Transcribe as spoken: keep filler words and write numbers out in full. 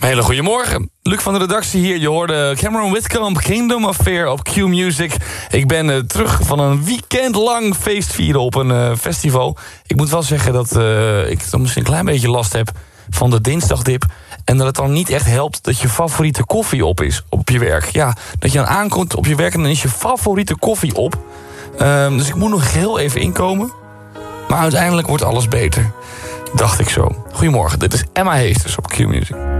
Hele goedemorgen. Luc van de redactie hier. Je hoorde Cameron Whitcomb, Kingdom Affair op Q Music. Ik ben uh, terug van een weekend lang feestvieren op een uh, festival. Ik moet wel zeggen dat uh, ik dan misschien een klein beetje last heb van de dinsdagdip. En dat het dan niet echt helpt dat je favoriete koffie op is op je werk. Ja, dat je dan aankomt op je werk en dan is je favoriete koffie op. Uh, dus ik moet nog heel even inkomen. Maar uiteindelijk wordt alles beter. Dacht ik zo. Goedemorgen, dit is Emma Heesters op Q Music.